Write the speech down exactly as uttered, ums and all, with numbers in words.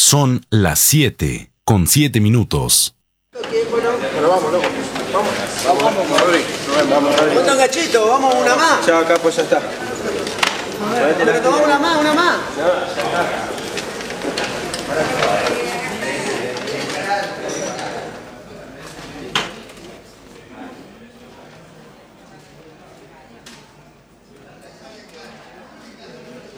Son las siete con siete minutos. Bueno, vamos, loco. Vamos, vamos, vamos, Rodri. Vamos, Rodri. ¿Cómo están, gachito? Vamos, una más. Ya acá, pues ya está. Pero tomamos una más, una más. Ya, ya está.